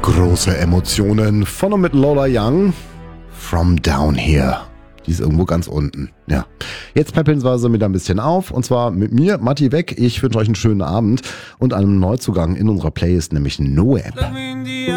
Große Emotionen von und mit Lola Young. From Down Here. Die ist irgendwo ganz unten. Ja. Jetzt peppeln wir so wieder ein bisschen auf. Und zwar mit mir, Matti Weg. Ich wünsche euch einen schönen Abend und einen Neuzugang in unserer Playlist, nämlich NoApp.